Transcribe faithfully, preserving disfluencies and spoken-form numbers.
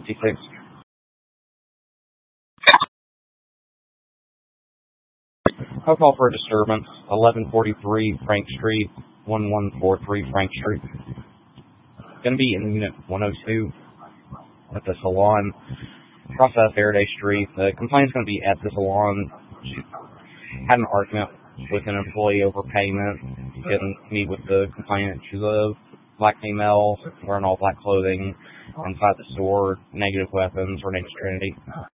fifty-six. I'll call for a disturbance. eleven forty-three Frank Street, eleven forty-three Frank Street. Going to be in Unit one oh two at the salon across uh, Faraday Street. The complaint's going to be at the salon. She had an argument with an employee over payment. Didn't meet with the complainant. She's a black female wearing all black clothing inside the store. Negative weapons. Her name's Trinity.